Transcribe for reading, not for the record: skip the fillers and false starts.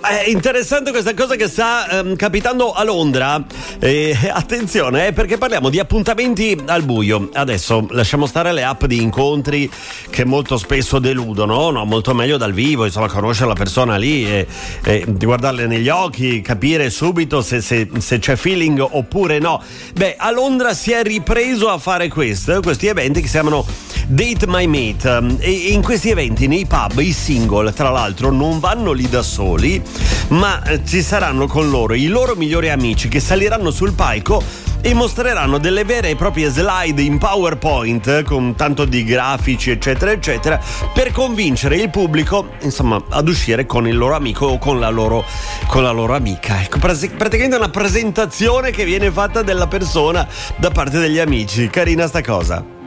È interessante questa cosa che sta capitando a Londra. Attenzione, perché parliamo di appuntamenti al buio. Adesso lasciamo stare le app di incontri che molto spesso deludono, no? Molto meglio dal vivo, insomma, conoscere la persona lì e guardarle negli occhi, capire subito se c'è feeling oppure no. Beh, a Londra si è ripreso a fare questi eventi che si chiamano Date My Mate, e in questi eventi nei pub i single, tra l'altro, non vanno lì da soli, ma ci saranno con loro i loro migliori amici che saliranno sul palco e mostreranno delle vere e proprie slide in PowerPoint con tanto di grafici eccetera eccetera, per convincere il pubblico, insomma, ad uscire con il loro amico o con la loro amica. Ecco, praticamente una presentazione che viene fatta della persona da parte degli amici. Carina sta cosa.